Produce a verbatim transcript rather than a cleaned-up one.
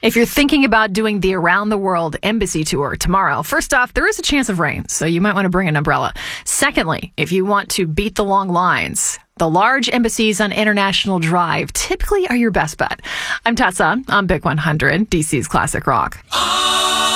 If you're thinking about doing the Around the World Embassy Tour tomorrow, first off, there is a chance of rain, so you might want to bring an umbrella. Secondly, if you want to beat the long lines, the large embassies on International Drive typically are your best bet. I'm Tessa on Big one hundred, D C's Classic Rock.